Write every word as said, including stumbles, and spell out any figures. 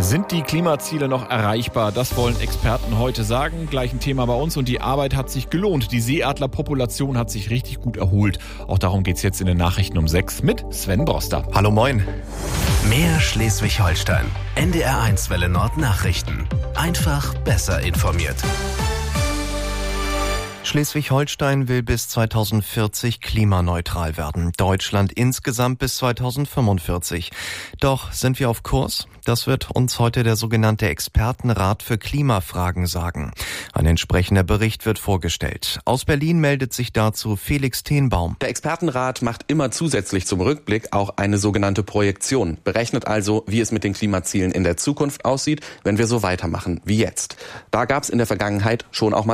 Sind die Klimaziele noch erreichbar? Das wollen Experten heute sagen. Gleich ein Thema bei uns und die Arbeit hat sich gelohnt. Die Seeadlerpopulation hat sich richtig gut erholt. Auch darum geht's jetzt in den Nachrichten um sechs mit Sven Broster. Hallo, moin. Mehr Schleswig-Holstein. N D R eins Welle Nord Nachrichten. Einfach besser informiert. Schleswig-Holstein will bis zweitausendvierzig klimaneutral werden. Deutschland insgesamt bis zweitausendfünfundvierzig. Doch sind wir auf Kurs? Das wird uns heute der sogenannte Expertenrat für Klimafragen sagen. Ein entsprechender Bericht wird vorgestellt. Aus Berlin meldet sich dazu Felix Tenbaum. Der Expertenrat macht immer zusätzlich zum Rückblick auch eine sogenannte Projektion. Berechnet also, wie es mit den Klimazielen in der Zukunft aussieht, wenn wir so weitermachen wie jetzt. Da gab es in der Vergangenheit schon auch mal